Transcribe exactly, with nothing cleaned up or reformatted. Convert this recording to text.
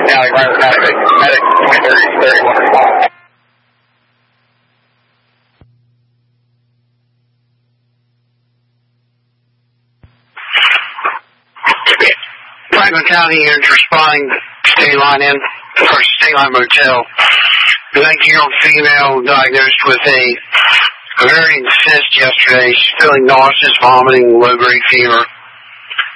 County Medic, Medic twenty-three thirty-one response. Franklin County units responding to State Line Inn, or State Line Motel. The nineteen-year-old female diagnosed with a ovarian cyst yesterday. She's feeling nauseous, vomiting, low-grade fever.